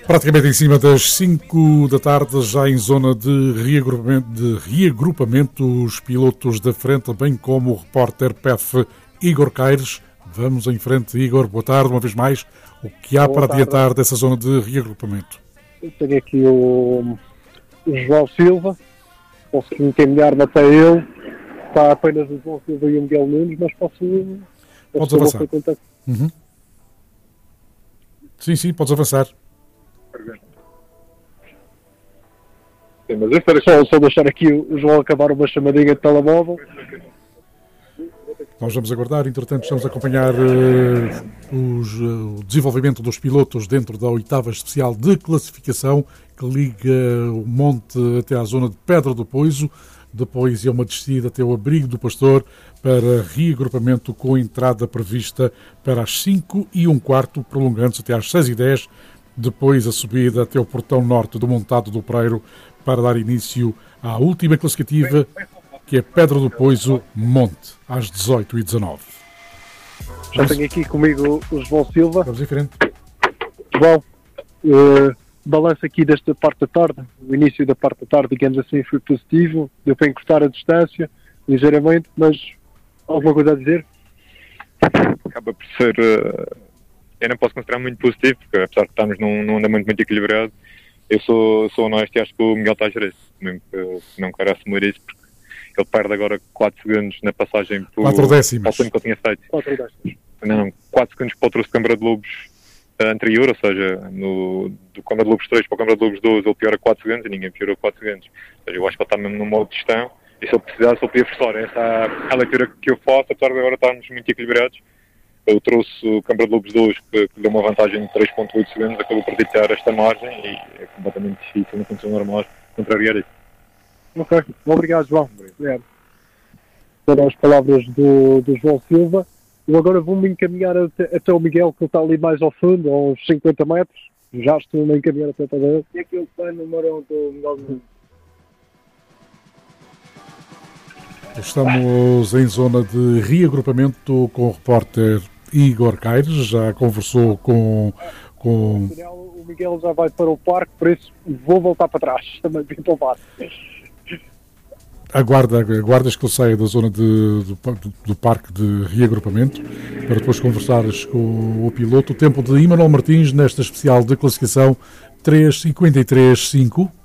Praticamente em cima das 5 da tarde, já em zona de reagrupamento, os pilotos da frente, bem como o repórter PEF Igor Caires. Vamos em frente, Igor. Boa tarde, uma vez mais. O que há para adiantar dessa zona de reagrupamento? Eu tenho aqui o João Silva, consegui encaminhar-me até ele. Está apenas o João Silva e o Miguel Nunes, mas podes avançar. Uhum. Sim, podes avançar. Sim, mas eu espero só deixar aqui o João acabar uma chamadinha de telemóvel. Nós vamos aguardar, entretanto estamos a acompanhar o desenvolvimento dos pilotos dentro da 8ª especial de classificação que liga o monte até à zona de Pedra do Poiso. Depois é uma descida até o Abrigo do Pastor para reagrupamento com entrada prevista para as 5h15, prolongando-se até às 6h10. Depois a subida até o portão norte do Montado do Preiro para dar início à última classificativa, que é Pedra do Poiso Monte, às 18h19. Já tenho aqui comigo o João Silva. Vamos em frente. João, balanço aqui desta parte da tarde. O início da parte da tarde, digamos assim, foi positivo. Deu para encurtar a distância, ligeiramente, mas alguma coisa a dizer? Acaba por ser... eu não posso considerar muito positivo, porque apesar de estarmos num andamento muito equilibrado, eu sou honesto e acho que o Miguel está a gerir, mesmo que não quero assumir isso, porque ele perde agora 4 segundos na passagem para 4 décimas. O tempo que eu tinha feito. 4 décimas. Não, 4 segundos para o troço de Câmara de Lobos anterior, ou seja, do Câmara de Lobos 3 para o Câmara de Lobos 12 ele piora 4 segundos e ninguém piorou 4 segundos. Ou seja, eu acho que ele está mesmo no modo de gestão e se ele precisasse ele podia forçar. Essa é a leitura que eu faço, apesar de agora estarmos muito equilibrados. Eu trouxe o Câmara de Lobos 2, que deu uma vantagem de 3.8 segundos, acabou por deitar esta margem e é completamente difícil, não funciona normal, contrariar isso. Ok, obrigado, João. Obrigado. Para as palavras do João Silva. Eu agora vou-me encaminhar até o Miguel, que está ali mais ao fundo, a uns 50 metros. Já estou a encaminhar até ele. E aquele plano número 1 do Miguel Nunes. Estamos em zona de reagrupamento com o repórter Igor Caires. Já conversou com... O Miguel já vai para o parque, por isso vou voltar para trás. Também vim para o parque. Aguardas que ele saia da zona do parque de reagrupamento para depois conversares com o piloto. O tempo de Emanuel Martins nesta especial de classificação 3:53.5.